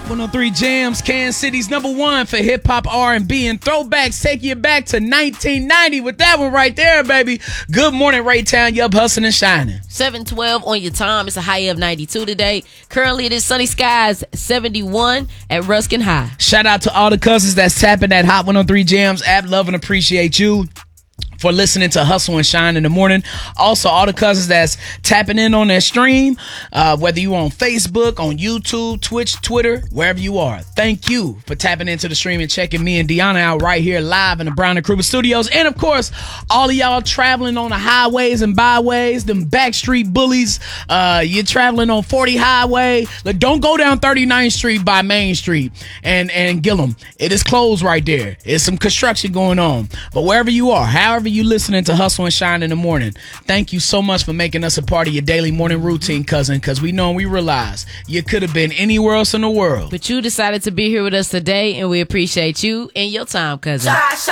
103 Jams, Kansas City's #1 for hip-hop, R&B, and throwbacks. Take you back to 1990 with that one right there, baby. Good morning, Raytown. Yup, hustling and shining. 7:12 on your time. It's a high of 92 today. Currently, it is sunny skies, 71 at Ruskin High. Shout out to all the cousins that's tapping that Hot 103 Jams app. Love and appreciate you for listening to Hustle and Shine in the morning. Also, all the cousins that's tapping in on that stream, whether you on Facebook, on YouTube, Twitch, Twitter, wherever you are. Thank you for tapping into the stream and checking me and Deanna out right here live in the Brown and Kruger studios. And, of course, all of y'all traveling on the highways and byways, them backstreet bullies. You're traveling on 40 highway. Like, don't go down 39th Street by Main Street and Gillum. It is closed right there. There's some construction going on. But wherever you are, however you listening to Hustle and Shine in the morning, thank you so much for making us a part of your daily morning routine, cousin, because we know and we realize you could have been anywhere else in the world, but you decided to be here with us today, and we appreciate you and your time, cousin.